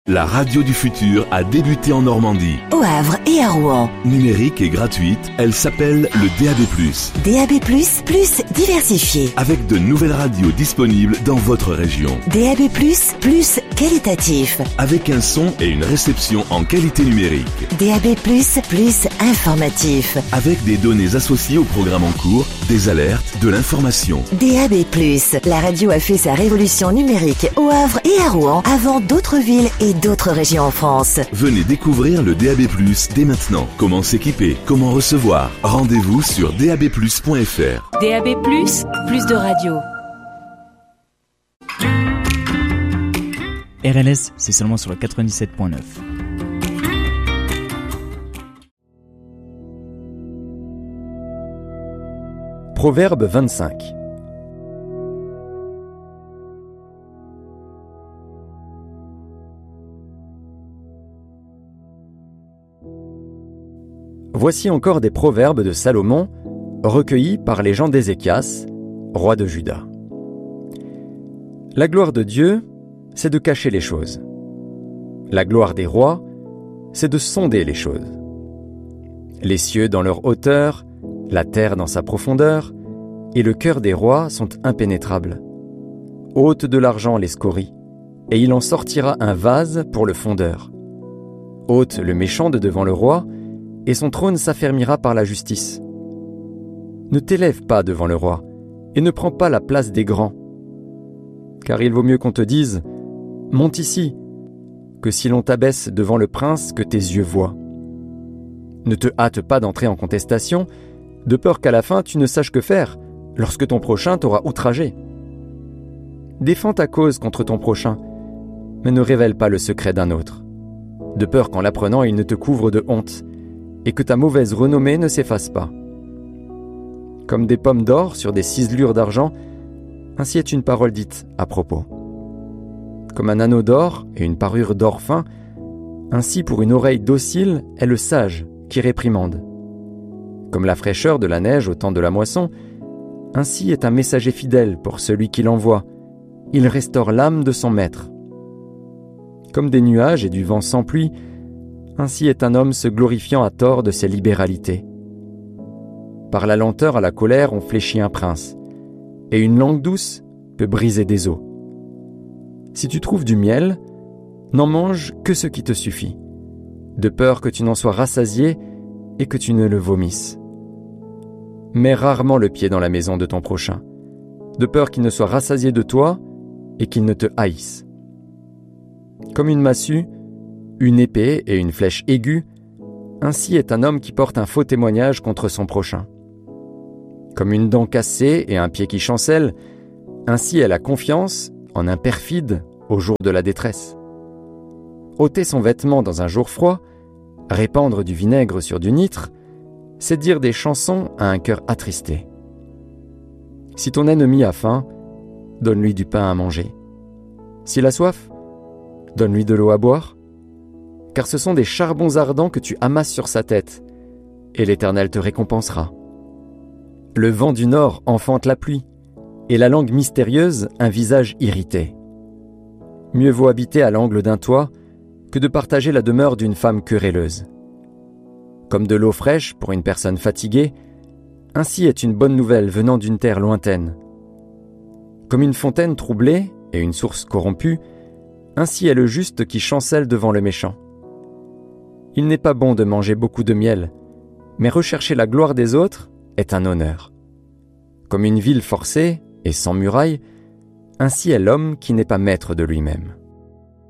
La radio du futur a débuté en Normandie. Au Havre et à Rouen. Numérique et gratuite, elle s'appelle le DAB+. DAB+, plus diversifié. Avec de nouvelles radios disponibles dans votre région. DAB+, plus qualitatif. Avec un son et une réception en qualité numérique. DAB+, plus informatif. Avec des données associées au programme en cours, des alertes, de l'information. DAB+, la radio a fait sa révolution numérique au Havre et à Rouen avant d'autres villes et d'autres régions en France. Venez découvrir le DAB+, dès maintenant. Comment s'équiper, comment recevoir. Rendez-vous sur dabplus.fr. DAB+, plus de radio. RLS, c'est seulement sur le 97.9. Proverbe 25. Voici encore des proverbes de Salomon, recueillis par les gens d'Ézéchias, roi de Juda. La gloire de Dieu, c'est de cacher les choses. La gloire des rois, c'est de sonder les choses. Les cieux dans leur hauteur, la terre dans sa profondeur, et le cœur des rois sont impénétrables. Ôte de l'argent les scories, et il en sortira un vase pour le fondeur. Ôte le méchant de devant le roi, et son trône s'affermira par la justice. Ne t'élève pas devant le roi, et ne prends pas la place des grands. Car il vaut mieux qu'on te dise « Monte ici », que si l'on t'abaisse devant le prince que tes yeux voient. Ne te hâte pas d'entrer en contestation, de peur qu'à la fin tu ne saches que faire, lorsque ton prochain t'aura outragé. Défends ta cause contre ton prochain, mais ne révèle pas le secret d'un autre, de peur qu'en l'apprenant il ne te couvre de honte, et que ta mauvaise renommée ne s'efface pas. Comme des pommes d'or sur des ciselures d'argent, ainsi est une parole dite à propos. Comme un anneau d'or et une parure d'or fin, ainsi pour une oreille docile est le sage qui réprimande. Comme la fraîcheur de la neige au temps de la moisson, ainsi est un messager fidèle pour celui qui l'envoie. Il restaure l'âme de son maître. Comme des nuages et du vent sans pluie, ainsi est un homme se glorifiant à tort de ses libéralités. Par la lenteur à la colère on fléchit un prince, et une langue douce peut briser des os. Si tu trouves du miel, n'en mange que ce qui te suffit, de peur que tu n'en sois rassasié et que tu ne le vomisses. Mets rarement le pied dans la maison de ton prochain, de peur qu'il ne soit rassasié de toi et qu'il ne te haïsse. Comme une massue, une épée et une flèche aiguë, ainsi est un homme qui porte un faux témoignage contre son prochain. Comme une dent cassée et un pied qui chancelle, ainsi est la confiance en un perfide au jour de la détresse. Ôter son vêtement dans un jour froid, répandre du vinaigre sur du nitre, c'est dire des chansons à un cœur attristé. Si ton ennemi a faim, donne-lui du pain à manger. S'il a soif, donne-lui de l'eau à boire. Car ce sont des charbons ardents que tu amasses sur sa tête, et l'Éternel te récompensera. Le vent du nord enfante la pluie, et la langue mystérieuse un visage irrité. Mieux vaut habiter à l'angle d'un toit que de partager la demeure d'une femme querelleuse. Comme de l'eau fraîche pour une personne fatiguée, ainsi est une bonne nouvelle venant d'une terre lointaine. Comme une fontaine troublée et une source corrompue, ainsi est le juste qui chancelle devant le méchant. Il n'est pas bon de manger beaucoup de miel, mais rechercher la gloire des autres est un honneur. Comme une ville forcée et sans muraille, ainsi est l'homme qui n'est pas maître de lui-même.